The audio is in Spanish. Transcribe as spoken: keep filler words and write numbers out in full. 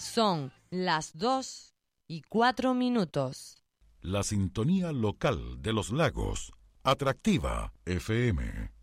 Son las dos y cuatro minutos. La sintonía local de los lagos, Atractiva F M.